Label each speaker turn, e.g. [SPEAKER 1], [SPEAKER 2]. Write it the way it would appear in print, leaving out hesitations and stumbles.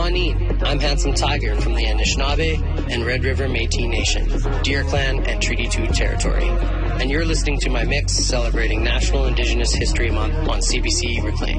[SPEAKER 1] Pawnee. I'm Handsome Tiger from the Anishinaabe and Red River Métis Nation, Deer Clan and Treaty 2 territory. And you're listening to my mix celebrating National Indigenous History Month on CBC Reclaim.